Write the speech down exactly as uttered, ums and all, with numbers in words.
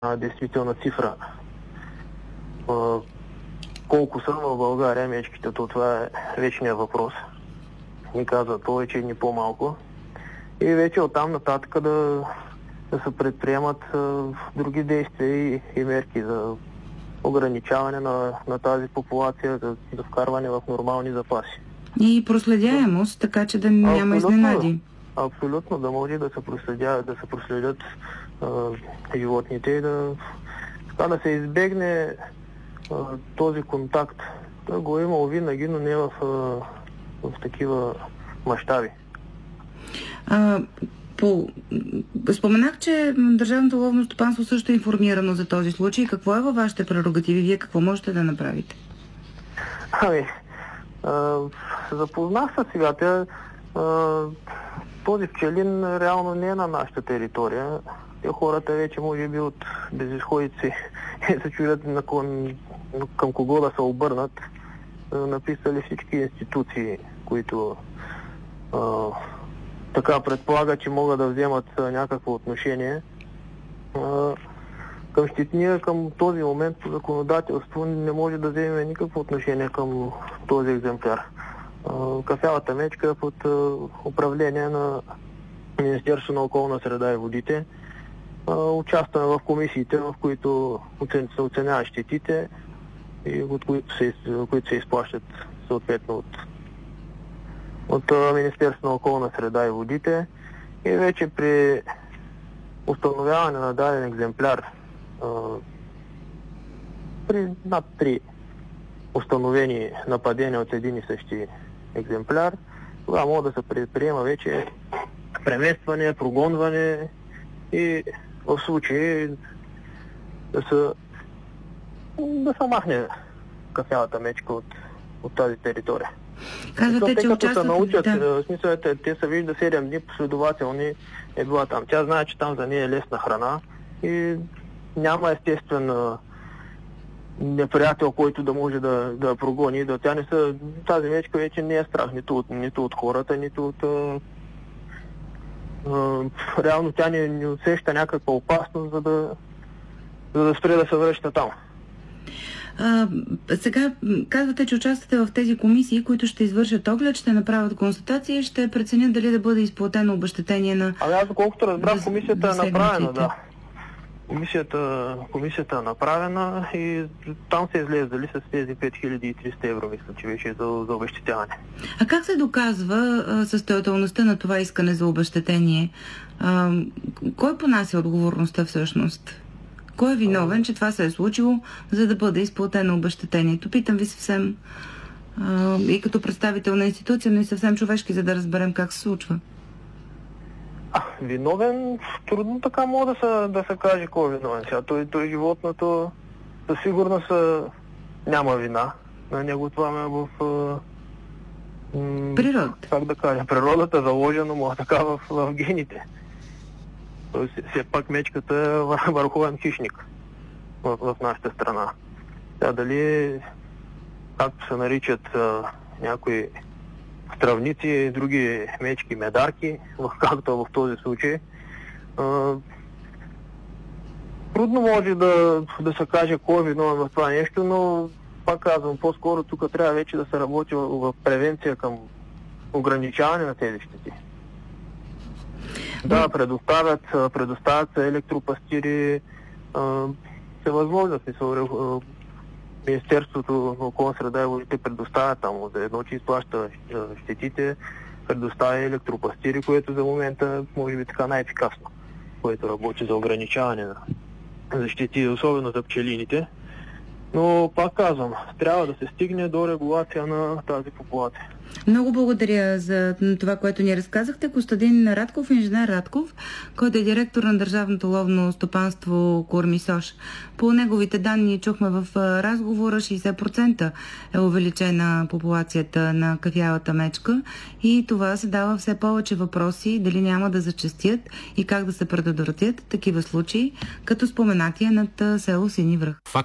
а, действителна цифра. А, колко са в България мечките, то това е вечният въпрос. Ни казват повече, ни по-малко. И вече оттам нататък да, да се предприемат а, други действия и, и мерки за ограничаване на, на тази популация, за, за вкарване в нормални запаси. И проследяемост, така че да няма изненади. Абсолютно, да може да се проследят, да се проследят а, животните и да, така, да се избегне а, този контакт. Да го е имало винаги, но не в, а, в такива мащаби. А, по... Споменах, че Държавното ловно стопанство също е информирано за този случай. Какво е във вашите прерогативи? Вие какво можете да направите? Ами, а, запознах се сега. Тя, а, този пчелин реално не е на нашата територия. Те хората вече може би от безизходици се чудят на към, към кого да се обърнат. Написали всички институции, които а, така предполага, че могат да вземат някакво отношение. А, към щитния, към този момент по законодателство не може да вземе никакво отношение към този екземпляр. А, кафявата мечка е под а, управление на Министерството на околна среда и водите. А, участваме в комисиите, в които се оценяват щетите и от които се, които се изплащат съответно от от Министерството на околна среда и водите, и вече при установяване на даден екземпляр а, при над три установени нападения от един и същи екземпляр, тогава може да се предприема вече преместване, прогонване и в случай да се да се махне кафявата мечка от, от тази територия. Казвате, че като участват... се научат, да. в смисъл, те, те са вижда седем дни последователни е била там. Тя знае, че там за нея е лесна храна и няма естествен неприятел, който да може да, да прогони. Да, тя не са, тази мечка вече не е страх нито от, нито от хората, нито от... А, а, реално тя не, не усеща някаква опасност, за да, за да спре да се връща там. А, сега казвате, че участвате в тези комисии, които ще извършат оглед, ще направят констатации и ще преценят дали да бъде изплатено обезщетение на... Ами аз доколкото разбрах, комисията е направена, да. Комисията, комисията е направена и там се излезали с тези пет хиляди и триста евро, мисля, че беше за, за обезщетяване. А как се доказва а, състоятелността на това искане за обезщетение? А, кой понася отговорността всъщност? Кой е виновен, че това се е случило, за да бъде изплатено обезщетението? Питам ви съвсем а, и като представител на институция, но и съвсем човешки, за да разберем как се случва. А, виновен, трудно така мога да се, да се каже кой е виновен. Сега той, той животното със сигурност няма вина. На него това е в... М- природата. Как да кажа, природата е заложено му така в, в гените. Все пак мечката е върховен хищник в, в нашата страна. Сега дали, както се наричат а, някои травници и други мечки, медарки, както в този случай, а, трудно може да, да се каже кой е виновен в това нещо, но пак казвам, по-скоро тук трябва вече да се работи в превенция към ограничаване на тези щети. Да, предоставят, предоставят се електропастири, всевъзможности. Министерството на околна среда и водите предоставя там, за едно, че изплаща щетите, предоставя електропастири, което за момента може би така най-ефикасно, което работи за ограничаване на щети, особено за пчелините. Но пак казвам, трябва да се стигне до регулация на тази популация. Много благодаря за това, което ни разказахте. Костадин Радков, инженер Радков, който е директор на Държавното ловно стопанство Кормисош. По неговите данни чухме в разговора, шейсет процента е увеличена популацията на кафявата мечка и това се дава все повече въпроси дали няма да зачестят и как да се предотвратят такива случаи, като споменатия над село Сини връх.